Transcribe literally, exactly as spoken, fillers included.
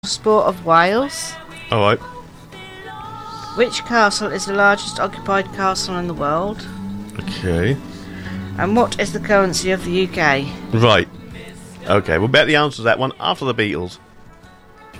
sport of Wales? Alright. Which castle is the largest occupied castle in the world? Okay. And what is the currency of the U K? Right. Okay, we'll bet the answer to that one after the Beatles.